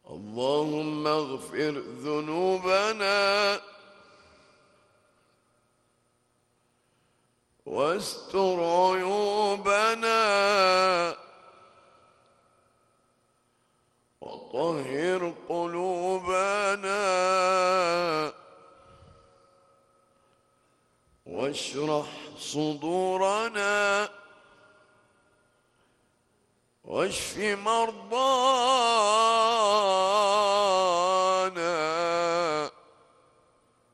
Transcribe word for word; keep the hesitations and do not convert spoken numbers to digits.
اللهم اغفر ذنوبنا واستر عيوبنا وطهر قلوبنا واشرح صدورنا واشف مرضانا